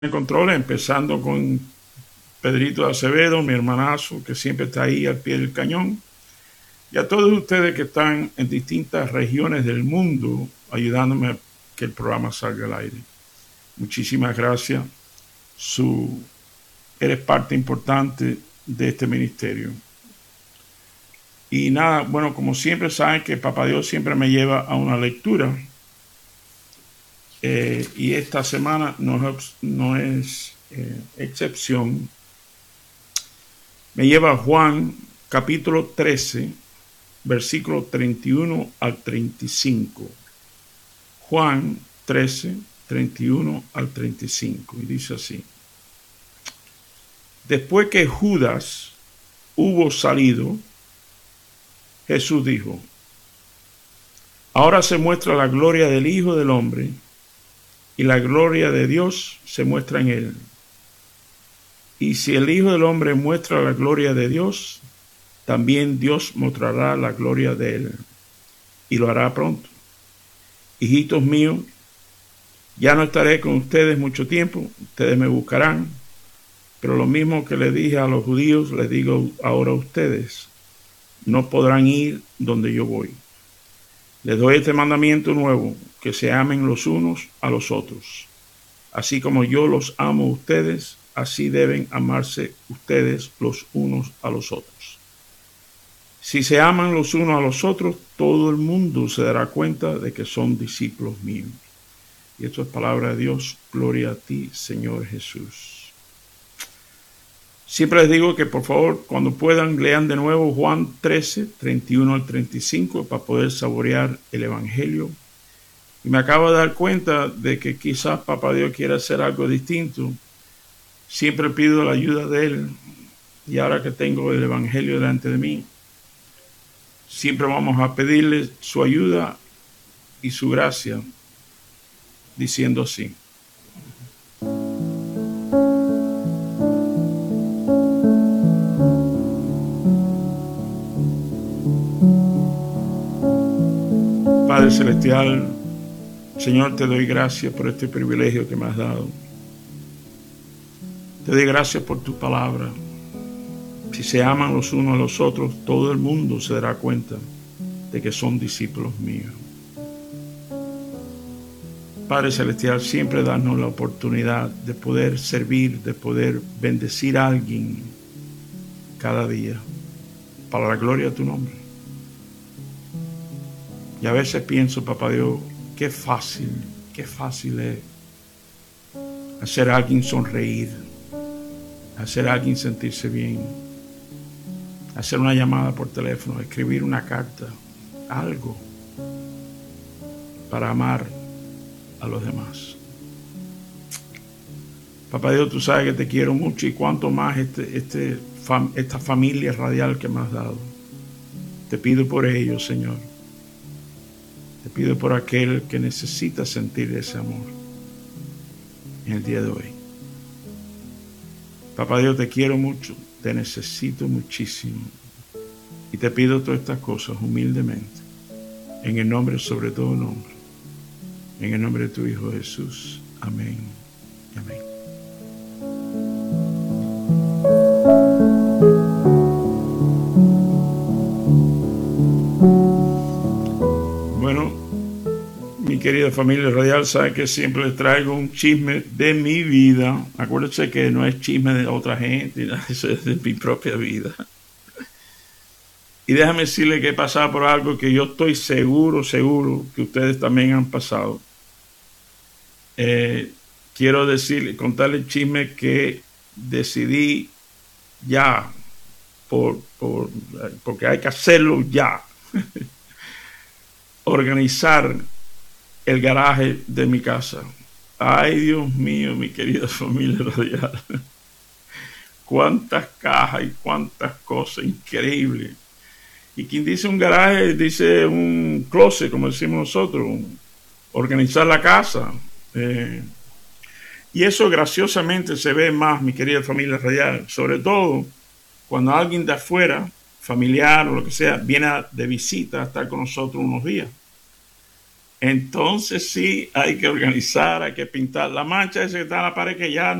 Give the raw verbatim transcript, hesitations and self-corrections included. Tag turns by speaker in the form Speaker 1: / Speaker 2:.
Speaker 1: controles, empezando con Pedrito Acevedo, mi hermanazo, que siempre está ahí al pie del cañón, y a todos ustedes que están en distintas regiones del mundo ayudándome a que el programa salga al aire. Muchísimas gracias. Su, eres parte importante de este ministerio. Y nada, bueno, como siempre saben que Papá Dios siempre me lleva a una lectura. Eh, y esta semana no, no es eh, excepción. Me lleva a Juan capítulo trece, versículo treinta y uno al treinta y cinco. Juan trece, treinta y uno al treinta y cinco. Y dice así: después que Judas hubo salido, Jesús dijo: ahora se muestra la gloria del Hijo del Hombre, y la gloria de Dios se muestra en él. Y si el Hijo del Hombre muestra la gloria de Dios, también Dios mostrará la gloria de él, y lo hará pronto. Hijitos míos, ya no estaré con ustedes mucho tiempo, ustedes me buscarán, pero lo mismo que le dije a los judíos, les digo ahora a ustedes: no podrán ir donde yo voy. Les doy este mandamiento nuevo, que se amen los unos a los otros. Así como yo los amo a ustedes, así deben amarse ustedes los unos a los otros. Si se aman los unos a los otros, todo el mundo se dará cuenta de que son discípulos míos. Y esto es palabra de Dios. Gloria a ti, Señor Jesús. Siempre les digo que por favor, cuando puedan, lean de nuevo Juan trece, treinta y uno al treinta y cinco para poder saborear el Evangelio. Y me acabo de dar cuenta de que quizás Papá Dios quiera hacer algo distinto. Siempre pido la ayuda de Él. Y ahora que tengo el Evangelio delante de mí, siempre vamos a pedirle su ayuda y su gracia, diciendo así: Padre Celestial, Señor, te doy gracias por este privilegio que me has dado. Te doy gracias por tu palabra. Si se aman los unos a los otros, todo el mundo se dará cuenta de que son discípulos míos. Padre Celestial, siempre danos la oportunidad de poder servir, de poder bendecir a alguien cada día, para la gloria de tu nombre. Y a veces pienso, Papá Dios, qué fácil, qué fácil es hacer a alguien sonreír, hacer a alguien sentirse bien, hacer una llamada por teléfono, escribir una carta, algo para amar a los demás. Papá Dios, tú sabes que te quiero mucho, y cuanto más este, este, fam, esta familia radial que me has dado. Te pido por ellos, Señor. Te pido por aquel que necesita sentir ese amor en el día de hoy. Papá Dios, te quiero mucho, te necesito muchísimo. Y te pido todas estas cosas humildemente, en el nombre sobre todo nombre, en el nombre de tu Hijo Jesús. Amén. Amén. Bueno, mi querida familia radial, sabe que siempre les traigo un chisme de mi vida. Acuérdense que no es chisme de otra gente, eso es de mi propia vida. Y déjame decirle que he pasado por algo que yo estoy seguro, seguro que ustedes también han pasado. Eh, quiero decirle, contarle el chisme que decidí ya, por, por, porque hay que hacerlo ya, organizar el garaje de mi casa. Ay, Dios mío, mi querida familia radial. Cuántas cajas y cuántas cosas increíbles. Y quien dice un garaje, dice un closet, como decimos nosotros, organizar la casa. Eh, y eso graciosamente se ve más, mi querida familia radial, sobre todo cuando alguien de afuera, familiar o lo que sea, viene de visita a estar con nosotros unos días. entonces sí hay que organizar, hay que pintar la mancha esa que está en la pared que ya